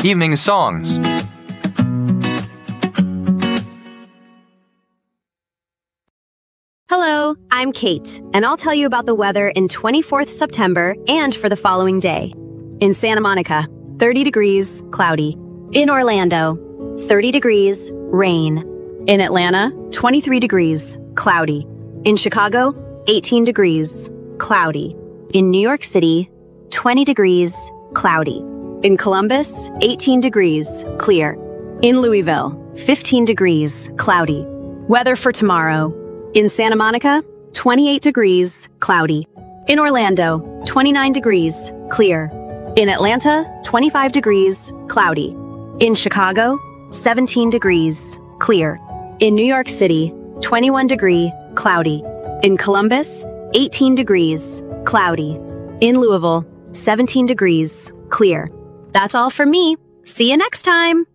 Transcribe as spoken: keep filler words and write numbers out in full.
Evening songs. Hello, I'm Kate, and I'll tell you about the weather in twenty-fourth September and for the following day. In Santa Monica, thirty degrees, cloudy. In Orlando, thirty degrees, rain. In Atlanta, twenty-three degrees, cloudy. In Chicago, eighteen degrees, cloudy. In New York City, twenty degrees, cloudy. In Columbus, eighteen degrees, clear. In Louisville, fifteen degrees, cloudy. Weather for tomorrow. In Santa Monica, twenty-eight degrees, cloudy. In Orlando, twenty-nine degrees, clear. In Atlanta, twenty-five degrees, cloudy. In Chicago, seventeen degrees, clear. In New York City, twenty-one degree, cloudy. In Columbus, eighteen degrees, cloudy. In Louisville, seventeen degrees, clear. That's all from me. See you next time.